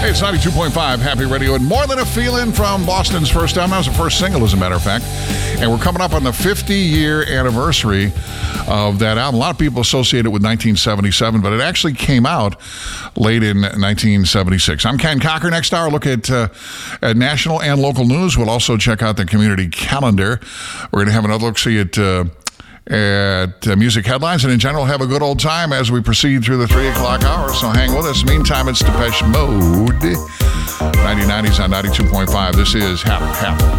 Hey, it's 92.5 Happy Radio, and More Than a Feeling from Boston's first album. That was the first single, as a matter of fact. And we're coming up on the 50-year anniversary of that album. A lot of people associate it with 1977, but it actually came out late in 1976. I'm Ken Cocker. Next hour, look at national and local news. We'll also check out the community calendar. We're going to have another look-see at music headlines, and in general have a good old time as we proceed through the 3 o'clock hour. So hang with us. Meantime, it's Depeche Mode. 9090s on 92.5. This is Hap.